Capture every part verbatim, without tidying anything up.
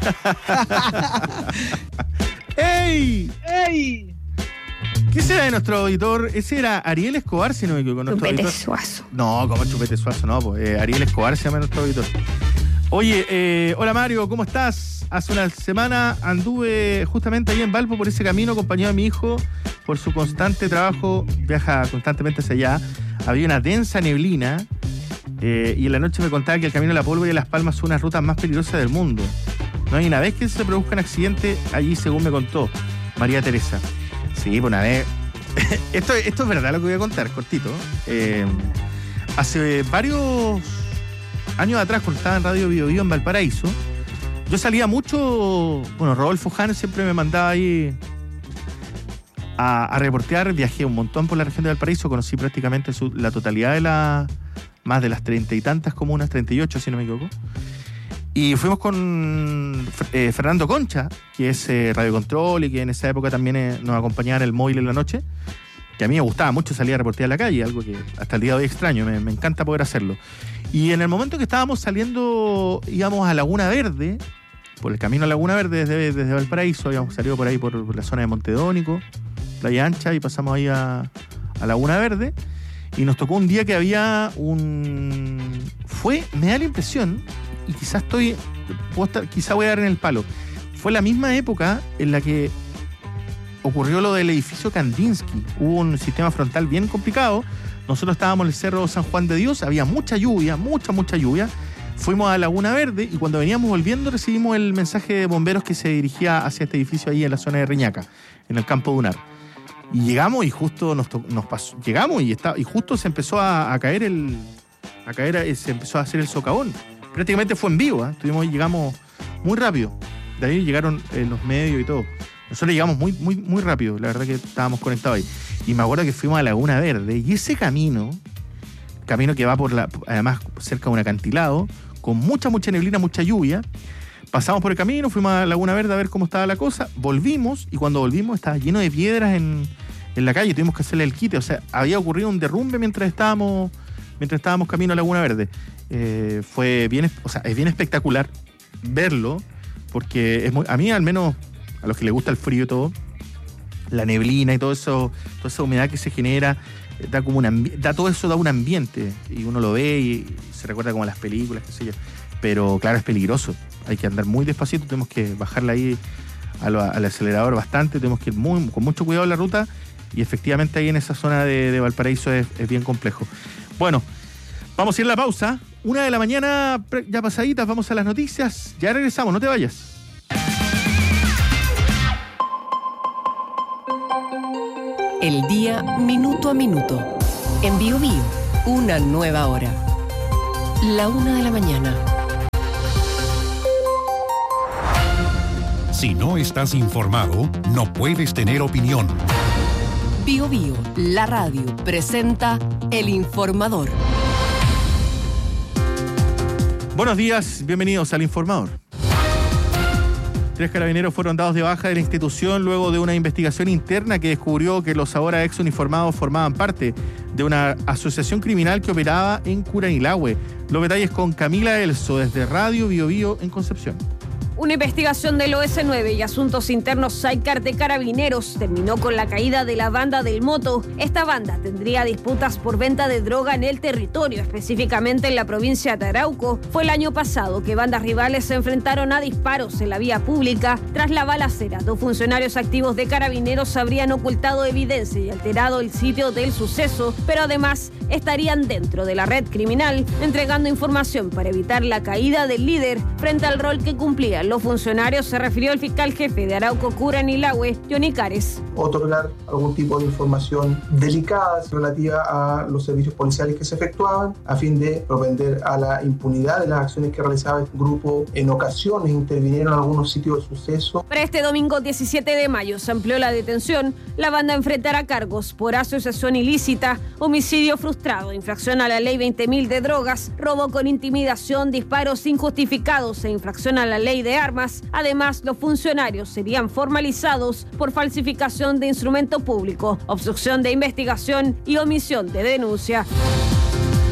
¡Ey! ¡Ey! ¿Qué será de nuestro auditor? Ese era Ariel Escobar, si no me equivoco. Chupete auditor. Suazo. No, como Chupete Suazo, no. Pues, eh, Ariel Escobar se llama nuestro auditor. Oye, eh, hola Mario, ¿cómo estás? Hace una semana anduve justamente ahí en Valpo por ese camino acompañado de mi hijo por su constante trabajo. Viaja constantemente hacia allá. Había una densa neblina eh, y en la noche me contaba que el camino de la Pólvora y Las Palmas son unas rutas más peligrosas del mundo. No hay una vez que se produzca un accidente allí, según me contó María Teresa. Sí, pues una vez. esto, esto es verdad lo que voy a contar, cortito. Eh, hace varios años atrás, cuando estaba en Radio Bio Bio en Valparaíso, yo salía mucho. Bueno, Rodolfo Hahn siempre me mandaba ahí a, a reportear. Viajé un montón por la región de Valparaíso, conocí prácticamente su, la totalidad de las. Más de las treinta y tantas comunas, treinta y ocho si no me equivoco. Y fuimos con eh, Fernando Concha, que es eh, Radio Control y que en esa época también eh, nos acompañaba en el móvil en la noche, que a mí me gustaba mucho salir a reportear a la calle, algo que hasta el día de hoy extraño, me, me encanta poder hacerlo. Y en el momento que estábamos saliendo, íbamos a Laguna Verde, por el camino a Laguna Verde desde, desde Valparaíso, habíamos salido por ahí por, por la zona de Montedónico, Playa Ancha, y pasamos ahí a, a Laguna Verde, y nos tocó un día que había un... Fue, me da la impresión... y quizás estoy, puedo estar, quizá voy a dar en el palo. Fue la misma época en la que ocurrió lo del edificio Kandinsky. Hubo un sistema frontal bien complicado. Nosotros estábamos en el Cerro San Juan de Dios, había mucha lluvia, mucha, mucha lluvia. Fuimos a Laguna Verde y cuando veníamos volviendo recibimos el mensaje de bomberos que se dirigía hacia este edificio ahí en la zona de Reñaca, en el campo dunar. Y llegamos y justo nos, to- nos pasó, llegamos y, está, y justo se empezó a, a caer el, a caer, se empezó a hacer el socavón. Prácticamente fue en vivo, ¿eh? Tuvimos, llegamos muy rápido. De ahí llegaron eh, los medios y todo. Nosotros llegamos muy, muy, muy rápido. La verdad que estábamos conectados ahí. Y me acuerdo que fuimos a Laguna Verde. Y ese camino, camino que va por la, además cerca de un acantilado, con mucha, mucha neblina, mucha lluvia. Pasamos por el camino, fuimos a Laguna Verde a ver cómo estaba la cosa. Volvimos, y cuando volvimos estaba lleno de piedras en, en la calle. Tuvimos que hacerle el quite. O sea, había ocurrido un derrumbe mientras estábamos, mientras estábamos camino a Laguna Verde. Eh, fue bien, o sea, es bien espectacular verlo, porque es muy, a mí al menos, a los que les gusta el frío y todo, la neblina y todo eso, toda esa humedad que se genera, da como un ambi- da todo eso da un ambiente, y uno lo ve y se recuerda como a las películas, qué sé yo. Pero claro, es peligroso, hay que andar muy despacito, tenemos que bajarla ahí a lo, al acelerador bastante, tenemos que ir muy, con mucho cuidado en la ruta, y efectivamente ahí en esa zona de, de Valparaíso es, es bien complejo. Bueno, vamos a ir a la pausa. Una de la mañana, ya pasaditas, vamos a las noticias. Ya regresamos, no te vayas. El día minuto a minuto. En Bio Bio, una nueva hora. La una de la mañana. Si no estás informado, no puedes tener opinión. Bio Bio, la radio, presenta El Informador. Buenos días, bienvenidos al Informador. Tres carabineros fueron dados de baja de la institución luego de una investigación interna que descubrió que los ahora ex uniformados formaban parte de una asociación criminal que operaba en Curanilahue. Los detalles con Camila Elso desde Radio Bio Bio en Concepción. Una investigación del O S nueve y Asuntos Internos Sidecar de Carabineros terminó con la caída de la banda del Moto. Esta banda tendría disputas por venta de droga en el territorio, específicamente en la provincia de Arauco. Fue el año pasado que bandas rivales se enfrentaron a disparos en la vía pública. Tras la balacera, dos funcionarios activos de Carabineros habrían ocultado evidencia y alterado el sitio del suceso, pero además estarían dentro de la red criminal, entregando información para evitar la caída del líder frente al rol que cumplían los funcionarios, se refirió el fiscal jefe de Arauco Curanilahue, Johnny Cares. Otorgar algún tipo de información delicada relativa a los servicios policiales que se efectuaban a fin de propender a la impunidad de las acciones que realizaba este grupo. En ocasiones intervinieron en algunos sitios de suceso. Para este domingo diecisiete de mayo se amplió la detención. La banda enfrentará cargos por asociación ilícita, homicidio frustrado, infracción a la ley veinte mil de drogas, robo con intimidación, disparos injustificados e infracción a la ley de armas. Además, los funcionarios serían formalizados por falsificación de instrumento público, obstrucción de investigación y omisión de denuncia.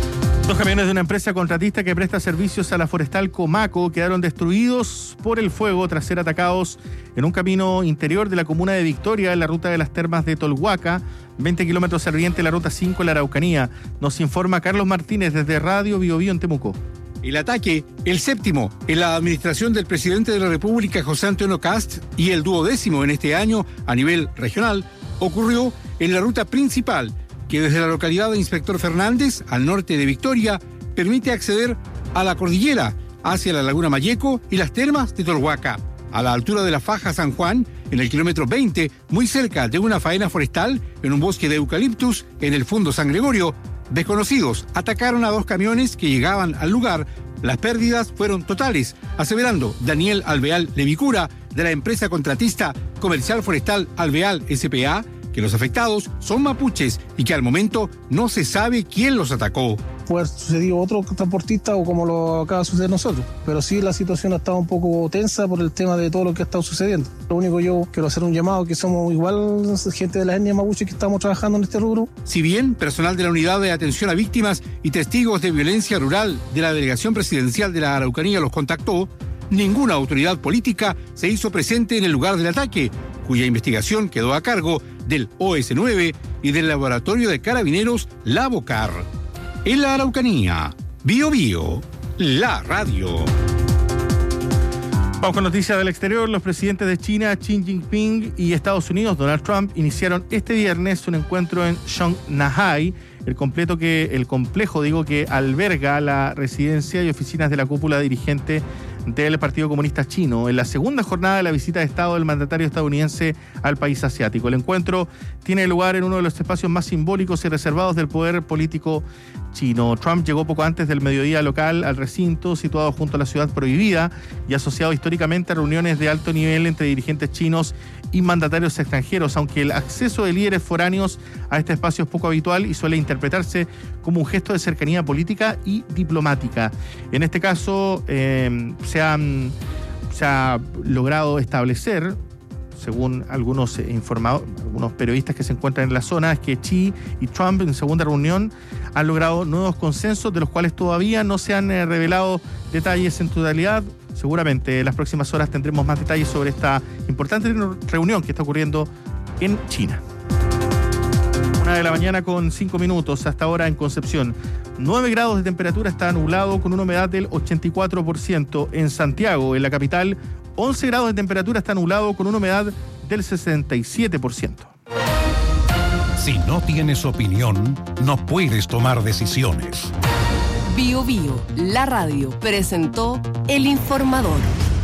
Dos camiones de una empresa contratista que presta servicios a la forestal Comaco quedaron destruidos por el fuego tras ser atacados en un camino interior de la comuna de Victoria, en la ruta de las termas de Tolhuaca, veinte kilómetros al oriente de la ruta cinco en la Araucanía. Nos informa Carlos Martínez desde Radio Bio Bio en Temuco. El ataque, el séptimo en la administración del presidente de la República, José Antonio Kast, y el duodécimo en este año a nivel regional, ocurrió en la ruta principal, que desde la localidad de Inspector Fernández, al norte de Victoria, permite acceder a la cordillera, hacia la Laguna Mayeco y las termas de Tolhuaca. A la altura de la Faja San Juan, en el kilómetro veinte, muy cerca de una faena forestal, en un bosque de eucaliptus, en el Fundo San Gregorio, desconocidos atacaron a dos camiones que llegaban al lugar. Las pérdidas fueron totales, aseverando Daniel Alveal Levicura, de la empresa contratista Comercial Forestal Alveal S P A, que los afectados son mapuches y que al momento no se sabe quién los atacó. Puede haber sucedido otro transportista o como lo acaba de suceder nosotros, pero sí la situación ha estado un poco tensa por el tema de todo lo que ha estado sucediendo. Lo único yo quiero hacer un llamado, que somos igual gente de la etnia mapuche que estamos trabajando en este rubro. Si bien personal de la Unidad de Atención a Víctimas y Testigos de Violencia Rural de la Delegación Presidencial de la Araucanía los contactó, ninguna autoridad política se hizo presente en el lugar del ataque, cuya investigación quedó a cargo del O S nueve y del Laboratorio de Carabineros Lavocar. En la Araucanía, Bio Bio, la radio. Vamos con noticias del exterior. Los presidentes de China, Xi Jinping, y Estados Unidos, Donald Trump, iniciaron este viernes un encuentro en Shanghái, el completo que el complejo, digo, que alberga la residencia y oficinas de la cúpula dirigente del Partido Comunista Chino, en la segunda jornada de la visita de Estado del mandatario estadounidense al país asiático. El encuentro tiene lugar en uno de los espacios más simbólicos y reservados del poder político chino. Trump llegó poco antes del mediodía local al recinto, situado junto a la ciudad prohibida y asociado históricamente a reuniones de alto nivel entre dirigentes chinos y mandatarios extranjeros, aunque el acceso de líderes foráneos a este espacio es poco habitual y suele interpretarse como un gesto de cercanía política y diplomática. En este caso, eh, se, han, se ha logrado establecer, según algunos informados, algunos periodistas que se encuentran en la zona, es que Xi y Trump en segunda reunión han logrado nuevos consensos, de los cuales todavía no se han eh, revelado detalles en totalidad. Seguramente en las próximas horas tendremos más detalles sobre esta importante reunión que está ocurriendo en China. Una de la mañana con cinco minutos, hasta ahora en Concepción. nueve grados de temperatura, está nublado con una humedad del ochenta y cuatro por ciento. En Santiago, en la capital, once grados de temperatura, está nublado con una humedad del sesenta y siete por ciento. Si no tienes opinión, no puedes tomar decisiones. Bio Bio, la radio, presentó El Informador.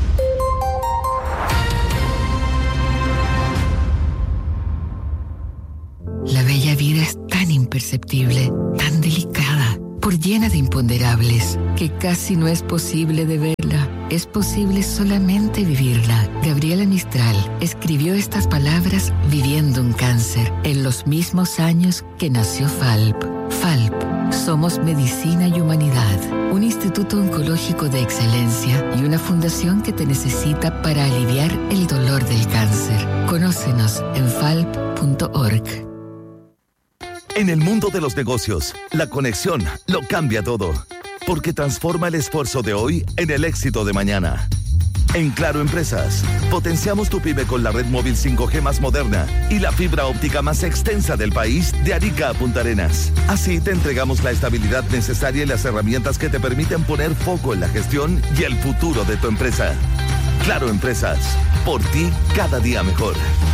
La bella vida es tan imperceptible, tan delicada, por llena de imponderables, que casi no es posible de verla. Es posible solamente vivirla. Gabriela Mistral escribió estas palabras viviendo un cáncer, en los mismos años que nació Falp. Falp. Somos Medicina y Humanidad, un instituto oncológico de excelencia y una fundación que te necesita para aliviar el dolor del cáncer. Conócenos en falp punto org. En el mundo de los negocios, la conexión lo cambia todo, porque transforma el esfuerzo de hoy en el éxito de mañana. En Claro Empresas, potenciamos tu pyme con la red móvil cinco G más moderna y la fibra óptica más extensa del país, de Arica a Punta Arenas. Así te entregamos la estabilidad necesaria y las herramientas que te permiten poner foco en la gestión y el futuro de tu empresa. Claro Empresas, por ti cada día mejor.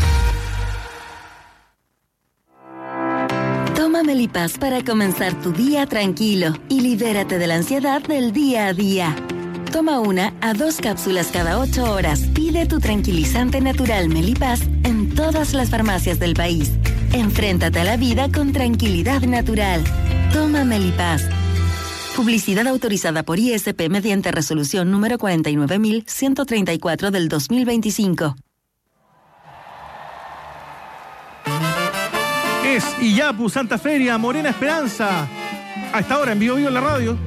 Toma Melipaz para comenzar tu día tranquilo y libérate de la ansiedad del día a día. Toma una a dos cápsulas cada ocho horas. Pide tu tranquilizante natural Melipaz en todas las farmacias del país. Enfréntate a la vida con tranquilidad natural. Toma Melipaz. Publicidad autorizada por I S P mediante resolución número cuarenta y nueve mil ciento treinta y cuatro del dos mil veinticinco. Es Iyapu, Santa Feria, Morena Esperanza. A esta hora en Bio Bio en la radio.